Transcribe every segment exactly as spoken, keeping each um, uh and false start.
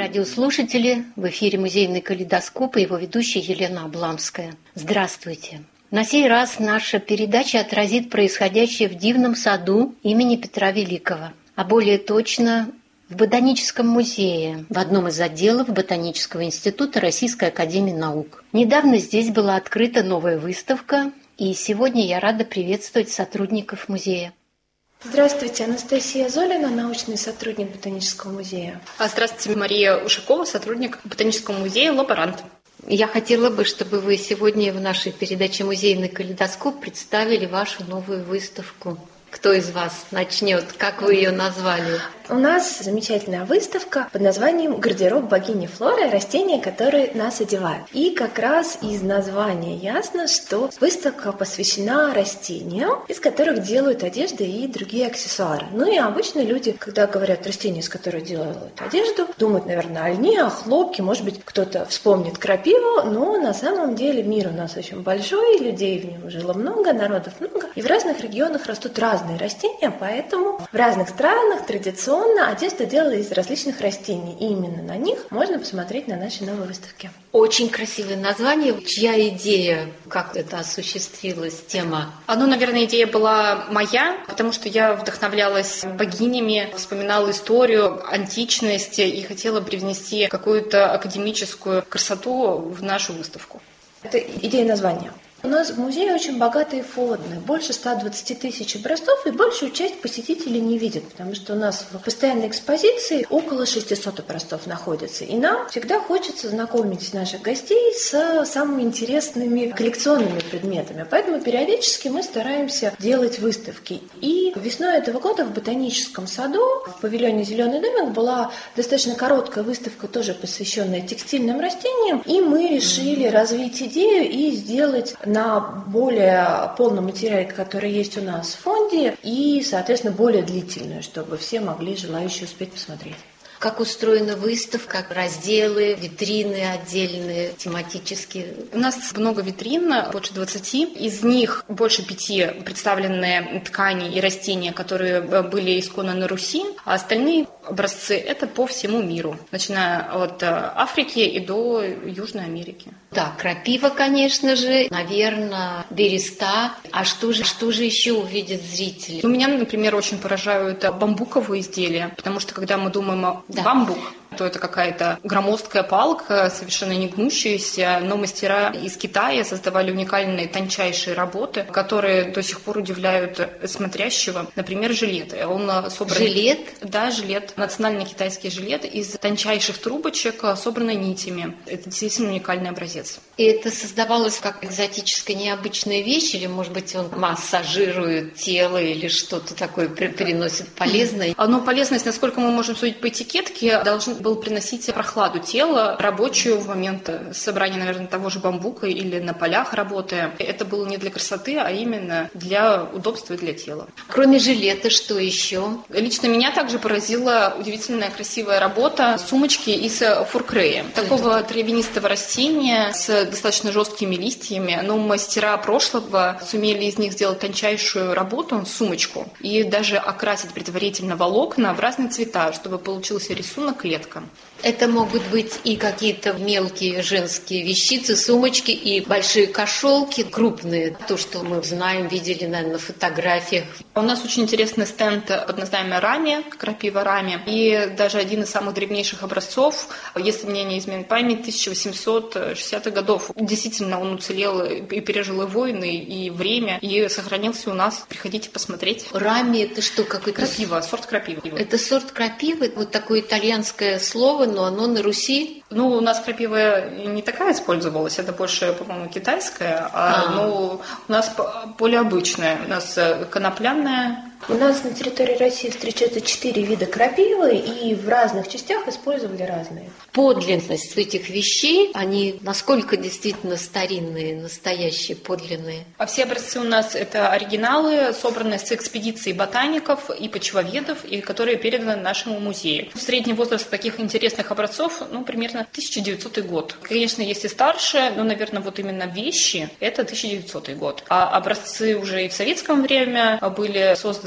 радиослушатели! В эфире «Музейный калейдоскоп» и его ведущая Елена Обламская. Здравствуйте! На сей раз наша передача отразит происходящее в Дивном саду имени Петра Великого, а более точно в Ботаническом музее, в одном из отделов Ботанического института Российской академии наук. Недавно здесь была открыта новая выставка, и сегодня я рада приветствовать сотрудников музея. Здравствуйте, Анастасия Золина, научный сотрудник Ботанического музея. Здравствуйте, Мария Ушакова, сотрудник Ботанического музея, лаборант. Я хотела бы, чтобы вы сегодня в нашей передаче «Музейный калейдоскоп» представили вашу новую выставку. Кто из вас начнет? Как вы ее назвали? У нас замечательная выставка под названием «Гардероб богини Флоры. Растения, которые нас одевают». И как раз из названия ясно, что выставка посвящена растениям, из которых делают одежду и другие аксессуары. Ну и обычно люди, когда говорят растения, из которых делают одежду, думают, наверное, о льне, о хлопке, может быть, кто-то вспомнит крапиву, но на самом деле мир у нас очень большой, людей в нем жило много, народов много, и в разных регионах растут разные растения, поэтому в разных странах традиционно одежда делалась из различных растений, и именно на них можно посмотреть на нашей новой выставке. Очень красивое название. Чья идея? Как это осуществилась, тема? Ну, наверное, идея была моя, потому что я вдохновлялась богинями, вспоминала историю, античность и хотела привнести какую-то академическую красоту в нашу выставку. Это идея названия. У нас в музее очень богатые фоны, больше ста двадцати тысяч образцов, и большую часть посетителей не видят, потому что у нас в постоянной экспозиции около шестисот образцов находится. И нам всегда хочется знакомить наших гостей с самыми интересными коллекционными предметами. Поэтому периодически мы стараемся делать выставки. И весной этого года в Ботаническом саду, в павильоне «Зеленый домик», была достаточно короткая выставка, тоже посвященная текстильным растениям. И мы решили развить идею и сделать на более полном материале, который есть у нас в фонде, и, соответственно, более длительную, чтобы все могли, желающие, успеть посмотреть. Как устроена выставка, разделы, витрины отдельные, тематические? У нас много витрин, больше двадцати. Из них больше пяти представлены ткани и растения, которые были исконно на Руси, а остальные образцы – это по всему миру, начиная от Африки и до Южной Америки. Да, крапива, конечно же, наверное, береста. А что же, что же еще увидят зрители? У меня, например, очень поражают бамбуковые изделия, потому что когда мы думаем о да. бамбук, то это какая-то громоздкая палка, совершенно не гнущаяся, но мастера из Китая создавали уникальные тончайшие работы, которые до сих пор удивляют смотрящего. Например, жилет. Он собран... Жилет? Да, жилет. Национальный китайский жилет из тончайших трубочек, собранный нитями. Это действительно уникальный образец. И это создавалось как экзотическая необычная вещь, или, может быть, он массажирует тело или что-то такое приносит полезное? Но полезность, насколько мы можем судить по этикетке, должен был приносить прохладу тела рабочую в момент собрания, наверное, того же бамбука или на полях работая. Это было не для красоты, а именно для удобства для тела. Кроме жилета, что еще? Лично меня также поразила удивительная красивая работа сумочки из фуркрея. Такого травянистого растения с достаточно жесткими листьями, но мастера прошлого сумели из них сделать тончайшую работу, сумочку, и даже окрасить предварительно волокна в разные цвета, чтобы получился рисунок клетка. Это могут быть и какие-то мелкие женские вещицы, сумочки, и большие кошелки, крупные. То, что мы знаем, видели, наверное, на фотографиях. У нас очень интересный стенд под названием «Рами», крапива Рами. И даже один из самых древнейших образцов, если мне не изменяет память, тысяча восемьсот шестидесятых годов. Действительно, он уцелел и пережил и войны, и время, и сохранился у нас. Приходите посмотреть. Рами – это что, какой-то... Крапива, сорт крапивы. Это сорт крапивы, вот такое итальянское слово, но оно на Руси. Ну, у нас крапива не такая использовалась, это больше, по-моему, китайская, а, а. Ну, у нас более обычная, у нас конопляная. У нас на территории России встречаются четыре вида крапивы, и в разных частях использовали разные. Подлинность этих вещей, они насколько действительно старинные, настоящие, подлинные? А все образцы у нас это оригиналы, собранные с экспедиций ботаников и почвоведов, и которые переданы нашему музею. Средний возраст таких интересных образцов, ну, примерно тысяча девятисотый год. Конечно, есть и старше, но, наверное, вот именно вещи – это тысяча девятисотый год. А образцы уже и в советское время были созданы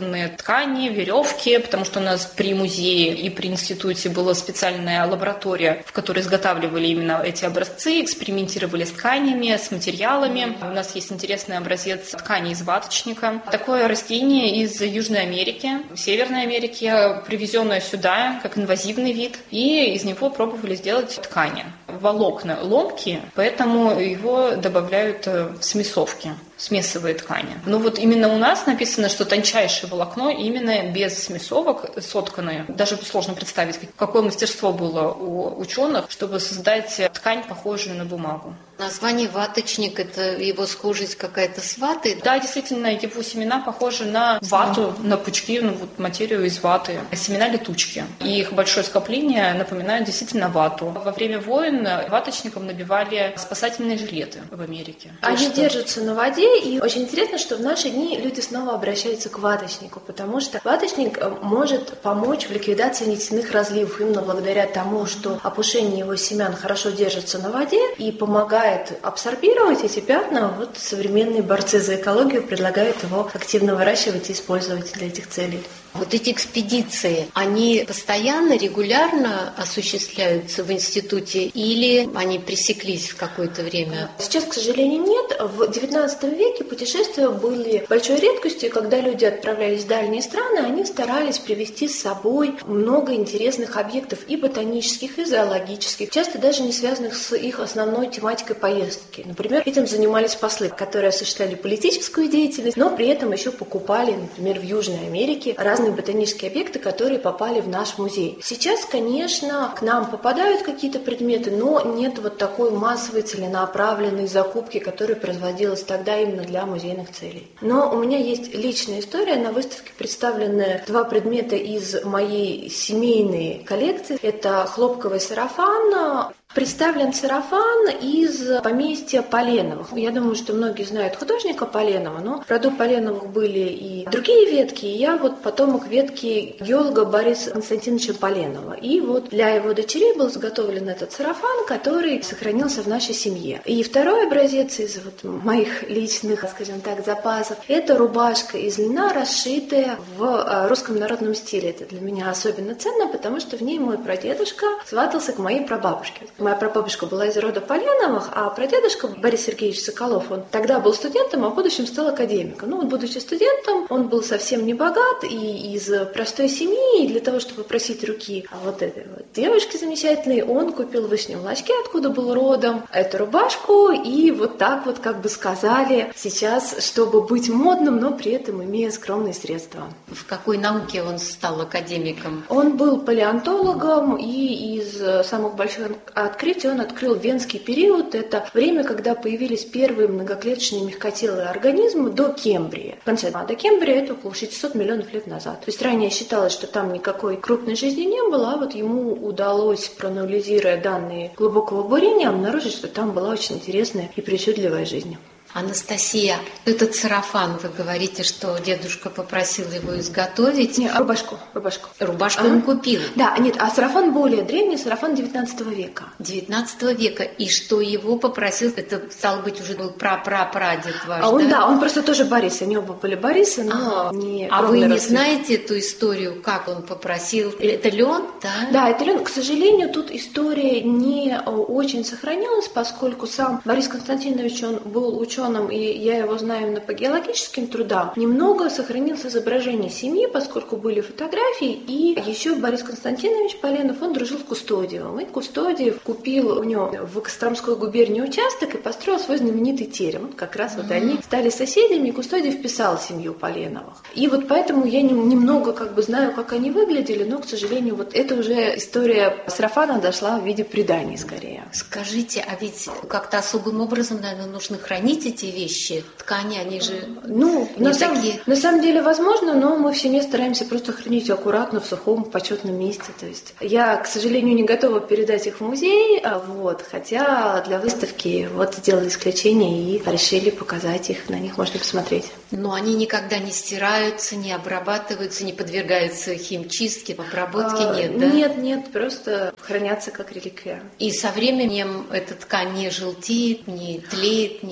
изысканные ткани, веревки, потому что у нас при музее и при институте была специальная лаборатория, в которой изготавливали именно эти образцы, экспериментировали с тканями, с материалами. У нас есть интересный образец ткани из ваточника. Такое растение из Южной Америки, Северной Америки, привезенное сюда как инвазивный вид, и из него пробовали сделать ткани. Волокна ломкие, поэтому его добавляют в смесовки, смесовые ткани. Но вот именно у нас написано, что тончайшее волокно именно без смесовок сотканное. Даже сложно представить, какое мастерство было у ученых, чтобы создать ткань, похожую на бумагу. Название ваточник – это его схожесть какая-то с ватой? Да, действительно, его семена похожи на вату, на пучки, ну вот материю из ваты. Семена летучки. И их большое скопление напоминает действительно вату. Во время войн ваточникам набивали спасательные жилеты в Америке. Они что... держатся на воде, и очень интересно, что в наши дни люди снова обращаются к ваточнику, потому что ваточник может помочь в ликвидации нефтяных разливов именно благодаря тому, что опушение его семян хорошо держится на воде и помогает абсорбировать эти пятна. Вот современные борцы за экологию предлагают его активно выращивать и использовать для этих целей. Вот эти экспедиции, они постоянно, регулярно осуществляются в институте или они пресеклись в какое-то время? Сейчас, к сожалению, нет. В девятнадцатом веке путешествия были большой редкостью, и когда люди отправлялись в дальние страны, они старались привезти с собой много интересных объектов и ботанических, и зоологических, часто даже не связанных с их основной тематикой поездки. Например, этим занимались послы, которые осуществляли политическую деятельность, но при этом еще покупали, например, в Южной Америке разные ботанические объекты, которые попали в наш музей. Сейчас, конечно, к нам попадают какие-то предметы, но нет вот такой массовой целенаправленной закупки, которая производилась тогда именно для музейных целей. Но у меня есть личная история. На выставке представлены два предмета из моей семейной коллекции. Это хлопковый сарафан. Представлен сарафан из поместья Поленовых. Я думаю, что многие знают художника Поленова, но в роду Поленовых были и другие ветки, и я вот потомок ветки геолога Бориса Константиновича Поленова. И вот для его дочерей был изготовлен этот сарафан, который сохранился в нашей семье. И второй образец из вот моих личных, скажем так, запасов – это рубашка из льна, расшитая в русском народном стиле. Это для меня особенно ценно, потому что в ней мой прадедушка сватался к моей прабабушке. Моя прабабушка была из рода Поленовых, а прадедушка Борис Сергеевич Соколов, он тогда был студентом, а в будущем стал академиком. Ну, вот, будучи студентом, он был совсем не богат и из простой семьи, и для того, чтобы просить руки вот этой вот девушки замечательной, он купил в Вышнем Лачке, откуда был родом, эту рубашку, и вот так вот, как бы сказали, сейчас, чтобы быть модным, но при этом имея скромные средства. В какой науке он стал академиком? Он был палеонтологом, и из самых больших открытий он открыл Венский период. Это время, когда появились первые многоклеточные мягкотелые организмы до Кембрия. В конце до Кембрия это около шестьсот миллионов лет назад. То есть ранее считалось, что там никакой крупной жизни не было, а вот ему удалось, проанализируя данные глубокого бурения, обнаружить, что там была очень интересная и причудливая жизнь. Анастасия, этот сарафан, вы говорите, что дедушка попросил его изготовить. Не, рубашку, рубашку. Рубашку ага. он купил. Да, нет, а сарафан более древний, сарафан девятнадцатого века. девятнадцатого века. И что его попросил, это, стало быть, уже был пра-пра-прадед ваш, а он, да? Да, он просто тоже Борис, они оба были Борисы, но ага. не А вы не родственники. знаете эту историю, как он попросил? Это лен, да? Да, это лен. К сожалению, тут история не очень сохранилась, поскольку сам Борис Константинович, он был ученым, и я его знаю именно по геологическим трудам. Немного сохранилось изображение семьи, поскольку были фотографии, и еще Борис Константинович Поленов, он дружил с Кустодиевым. И Кустодиев купил у него в Костромской губернии участок и построил свой знаменитый терем. Вот как раз mm-hmm. вот они стали соседями, и Кустодиев вписал семью Поленовых. И вот поэтому я немного как бы знаю, как они выглядели, но, к сожалению, вот эта уже история сарафана дошла в виде преданий скорее. Скажите, а ведь как-то особым образом, наверное, нужно хранить эти вещи, ткани, они же ну, не на, такие. Сам, на самом деле возможно, но мы в семье стараемся просто хранить аккуратно в сухом, почетном месте. То есть я, к сожалению, не готова передать их в музей, вот, хотя для выставки вот сделали исключение и решили показать их, на них можно посмотреть. Но они никогда не стираются, не обрабатываются, не подвергаются химчистке, обработке а, нет, да? Нет, нет, просто хранятся как реликвия. И со временем эта ткань не желтеет, не тлеет, нет? Да,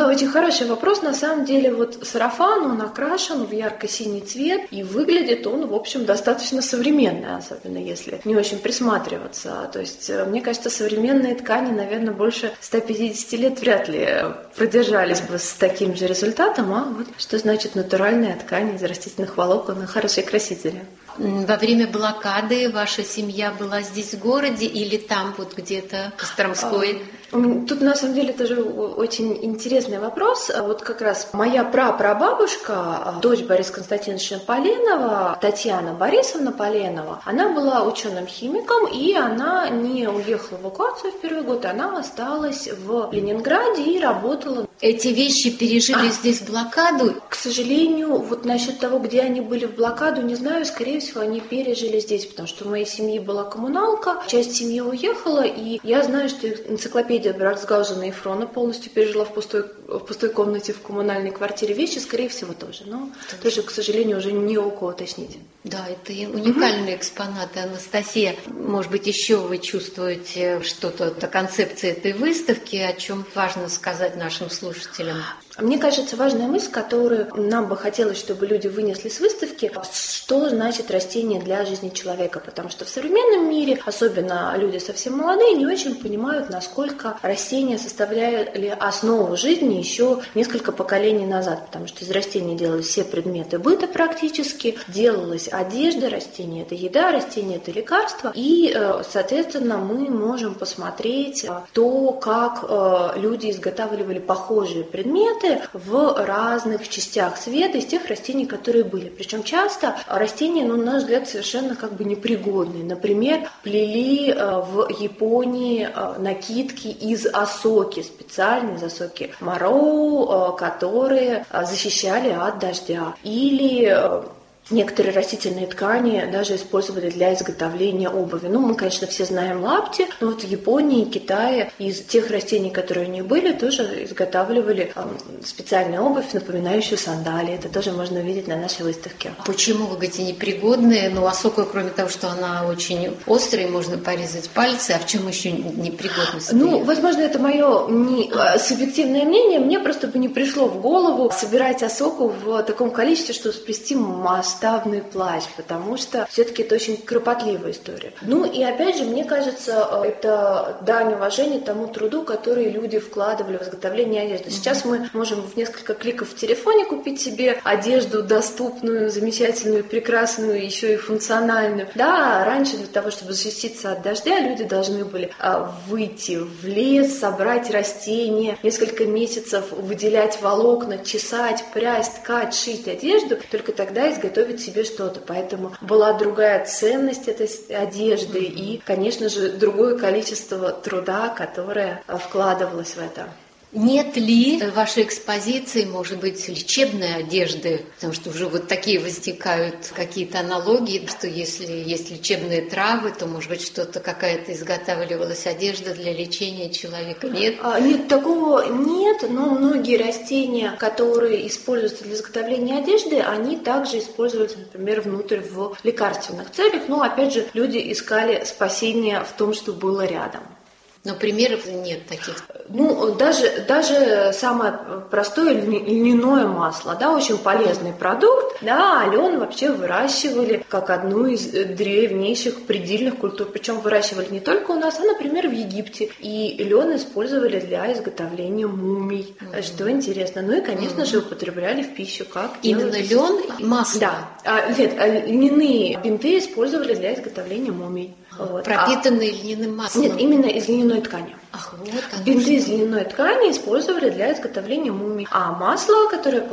Да, очень хороший вопрос. На самом деле, вот сарафан, он окрашен в ярко-синий цвет, и выглядит он, в общем, достаточно современно, особенно если не очень присматриваться. То есть, мне кажется, современные ткани, наверное, больше ста пятидесяти лет вряд ли продержались бы с таким же результатом. А вот что значит натуральная ткань из растительных волокон, хорошие красители. Во время блокады ваша семья была здесь в городе или там вот где-то в Костромской? Тут на самом деле тоже очень интересный вопрос. Вот как раз моя прапрабабушка, дочь Бориса Константиновича Поленова, Татьяна Борисовна Поленова, она была ученым-химиком, и она не уехала в эвакуацию в первый год, она осталась в Ленинграде и работала. Эти вещи пережили а, здесь блокаду? К сожалению, вот насчет того, где они были в блокаду, не знаю, скорее всего, они пережили здесь, потому что у моей семьи была коммуналка, часть семьи уехала, и я знаю, что энциклопедия Братсгаузена и Фрона полностью пережила в пустой, в пустой комнате в коммунальной квартире. Вещи, скорее всего, тоже, но тоже, тоже к сожалению, уже не у кого уточнить. Да, это уникальные mm-hmm. экспонаты. Анастасия, может быть, еще вы чувствуете что-то о концепции этой выставки, о чем важно сказать нашим слушателям? Мне кажется, важная мысль, которую нам бы хотелось, чтобы люди вынесли с выставки, что значит растение для жизни человека. Потому что в современном мире, особенно люди совсем молодые, не очень понимают, насколько растения составляли основу жизни еще несколько поколений назад. Потому что из растений делались все предметы быта практически, делалась одежда, растения – это еда, растения – это лекарства. И, соответственно, мы можем посмотреть то, как люди изготавливали похожие предметы в разных частях света из тех растений, которые были. Причем часто растения, ну, на наш взгляд, совершенно как бы непригодные. Например, плели в Японии накидки из осоки, специальные из осоки мароу, которые защищали от дождя. Или некоторые растительные ткани даже использовали для изготовления обуви. Ну, мы, конечно, все знаем лапти, но вот в Японии и Китае из тех растений, которые у них были, тоже изготавливали специальную обувь, напоминающую сандалии. Это тоже можно увидеть на нашей выставке. Почему, вы говорите, непригодные? Ну, осока, кроме того, что она очень острая, можно порезать пальцы, а в чем еще непригодность? Ну, возможно, это мое не, субъективное мнение. Мне просто бы не пришло в голову собирать осоку в таком количестве, чтобы сплести массу. Масштабный плащ, потому что все-таки это очень кропотливая история. Ну и опять же, мне кажется, это дань уважения тому труду, который люди вкладывали в изготовление одежды. Сейчас мы можем в несколько кликов в телефоне купить себе одежду доступную, замечательную, прекрасную, еще и функциональную. Да, раньше для того, чтобы защититься от дождя, люди должны были выйти в лес, собрать растения, несколько месяцев выделять волокна, чесать, прясть, ткать, шить одежду, только тогда изготовить себе что-то. Поэтому была другая ценность этой одежды mm-hmm. и, конечно же, другое количество труда, которое вкладывалось в это. Нет ли в вашей экспозиции, может быть, лечебной одежды? Потому что уже вот такие возникают какие-то аналогии, что если есть лечебные травы, то, может быть, что-то, какая-то изготавливалась одежда для лечения человека. Нет? А, нет, такого нет, но многие растения, которые используются для изготовления одежды, они также используются, например, внутрь в лекарственных целях. Но, опять же, люди искали спасение в том, что было рядом. Но примеров нет таких. Ну, даже, даже самое простое льняное масло, да, очень полезный продукт. Да, лен вообще выращивали как одну из древнейших предельных культур. Причем выращивали не только у нас, а, например, в Египте. И лен использовали для изготовления мумий, mm-hmm. что интересно. Ну и, конечно mm-hmm. же, употребляли в пищу. Как именно лен и масло? Да. А, нет, льняные бинты использовали для изготовления мумий. Вот. Пропитанные а, льняным маслом? Нет, именно из льняной ткани. Ах, вот, бинты из льняной ткани использовали для изготовления мумий. А масло, которое